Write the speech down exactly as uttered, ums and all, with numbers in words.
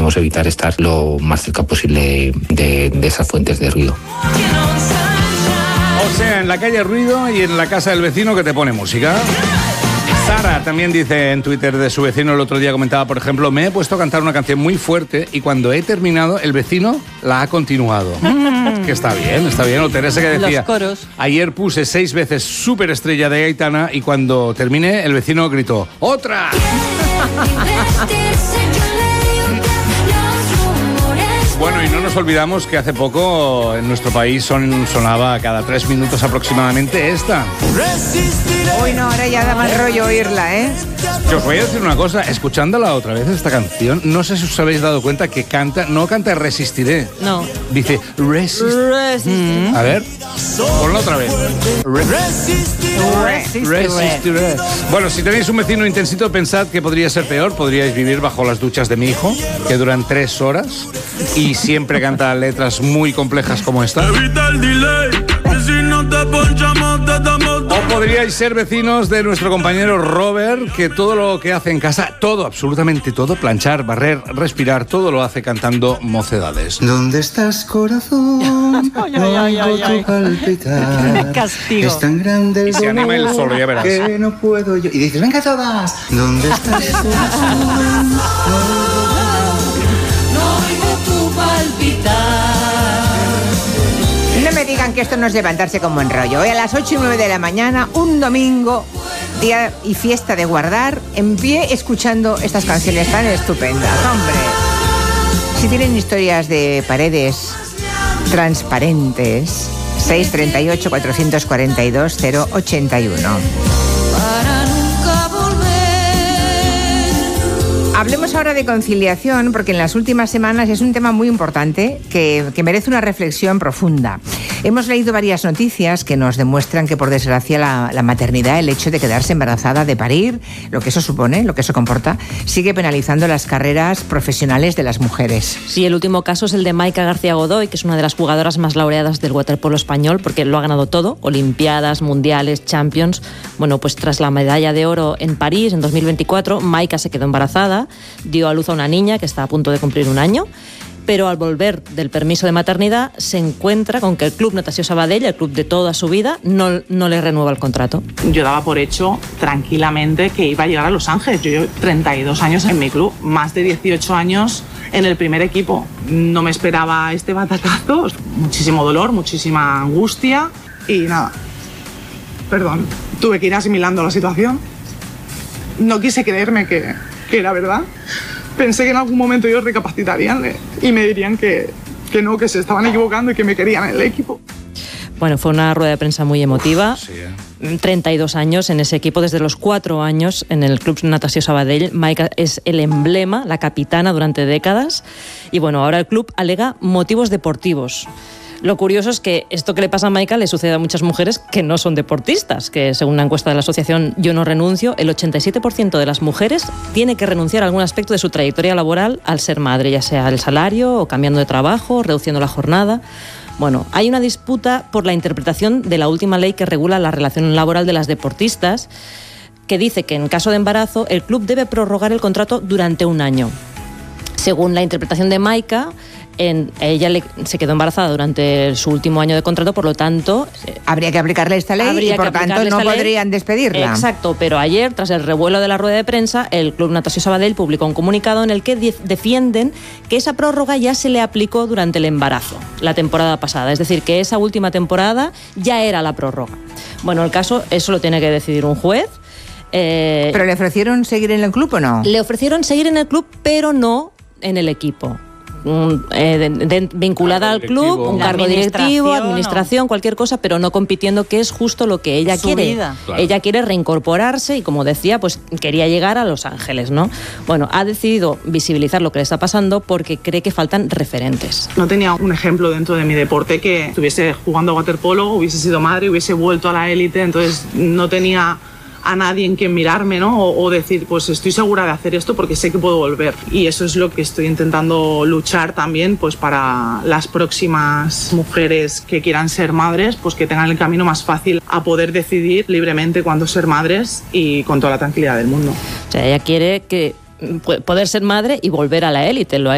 intentemos evitar estar lo más cerca posible de, de esas fuentes de ruido. O sea, en la calle ruido y en la casa del vecino que te pone música. Sara también dice en Twitter de su vecino, el otro día comentaba, por ejemplo, me he puesto a cantar una canción muy fuerte y cuando he terminado, el vecino la ha continuado. Mm. Que está bien, está bien. O Teresa que decía, los coros. Ayer puse seis veces Superestrella de Aitana y cuando terminé, el vecino gritó, ¡otra! Bueno, y no nos olvidamos que hace poco en nuestro país son, sonaba cada tres minutos aproximadamente esta. Uy, no, ahora ya da mal rollo oírla, ¿eh? Yo os voy a decir una cosa, escuchándola otra vez esta canción, no sé si os habéis dado cuenta que canta, no canta Resistiré. No. Dice Resistiré. Resistiré. Mm, a ver, ponla otra vez. Resistiré. Resistiré. Bueno, si tenéis un vecino intensito, pensad que podría ser peor. Podríais vivir bajo las duchas de mi hijo, que duran tres horas y siempre canta letras muy complejas como esta. O podríais ser vecinos de nuestro compañero Robert, que todo lo que hace en casa, todo, absolutamente todo, planchar, barrer, respirar, todo lo hace cantando Mocedades. ¿Dónde estás, corazón? Ay, ay, ay, ay, ay. Tu palpitar. Castigo. Es tan grande el Y se anima él solo, ya verás. que no puedo yo. Y dices, venga todas. ¿Dónde estás, corazón? No me digan que esto no es levantarse con buen rollo. Hoy a las ocho y nueve de la mañana, un domingo, día y fiesta de guardar, en pie escuchando estas canciones tan estupendas. Hombre, si tienen historias de paredes transparentes, seis treinta y ocho, cuatrocientos cuarenta y dos, cero ochenta y uno. Hablemos ahora de conciliación, porque en las últimas semanas es un tema muy importante que, que merece una reflexión profunda. Hemos leído varias noticias que nos demuestran que, por desgracia, la, la maternidad, el hecho de quedarse embarazada, de parir, lo que eso supone, lo que eso comporta, sigue penalizando las carreras profesionales de las mujeres. Sí, el último caso es el de Maika García Godoy, que es una de las jugadoras más laureadas del waterpolo español, porque lo ha ganado todo, olimpiadas, mundiales, champions. Bueno, pues tras la medalla de oro en París en dos mil veinticuatro, Maika se quedó embarazada, dio a luz a una niña que está a punto de cumplir un año, pero al volver del permiso de maternidad se encuentra con que el Club Natació Sabadell, el club de toda su vida, no, no le renueva el contrato. Yo daba por hecho tranquilamente que iba a llegar a Los Ángeles. Yo llevo treinta y dos años en mi club, más de dieciocho años en el primer equipo. No me esperaba este batacazo, muchísimo dolor, muchísima angustia y nada, perdón, tuve que ir asimilando la situación. No quise creerme que, que era verdad. Pensé que en algún momento ellos recapacitarían y me dirían que, que no, que se estaban equivocando y que me querían en el equipo. Bueno, fue una rueda de prensa muy emotiva. Sí, ¿eh? treinta y dos años en ese equipo, desde los cuatro años en el Club Natació Sabadell. Maika es el emblema, la capitana durante décadas. Y bueno, ahora el club alega motivos deportivos. Lo curioso es que esto que le pasa a Maika le sucede a muchas mujeres que no son deportistas, que según una encuesta de la asociación Yo No Renuncio, el ochenta y siete por ciento de las mujeres tiene que renunciar a algún aspecto de su trayectoria laboral al ser madre, ya sea el salario o cambiando de trabajo, reduciendo la jornada. Bueno, hay una disputa por la interpretación de la última ley que regula la relación laboral de las deportistas, que dice que en caso de embarazo el club debe prorrogar el contrato durante un año. Según la interpretación de Maika, En, ella le, se quedó embarazada durante su último año de contrato, por lo tanto... Habría que aplicarle esta ley y, por tanto, no podrían despedirla. Exacto, pero ayer, tras el revuelo de la rueda de prensa, el Club Natació Sabadell publicó un comunicado en el que de- defienden que esa prórroga ya se le aplicó durante el embarazo, la temporada pasada. Es decir, que esa última temporada ya era la prórroga. Bueno, el caso, eso lo tiene que decidir un juez. Eh, ¿Pero le ofrecieron seguir en el club o no? Le ofrecieron seguir en el club, pero no en el equipo. Un, eh, de, de, vinculada al club, un cargo directivo, administración, cualquier cosa, pero no compitiendo, que es justo lo que ella Su quiere. vida. Claro. Ella quiere reincorporarse y, como decía, pues quería llegar a Los Ángeles, ¿no? Bueno, ha decidido visibilizar lo que le está pasando porque cree que faltan referentes. No tenía un ejemplo dentro de mi deporte que estuviese jugando a waterpolo, hubiese sido madre, hubiese vuelto a la élite, entonces no tenía a nadie en quien mirarme, ¿no? O, o decir, pues estoy segura de hacer esto porque sé que puedo volver. Y eso es lo que estoy intentando luchar también, pues para las próximas mujeres que quieran ser madres, pues que tengan el camino más fácil a poder decidir libremente cuándo ser madres y con toda la tranquilidad del mundo. O sea, ella quiere que poder ser madre y volver a la élite. Lo ha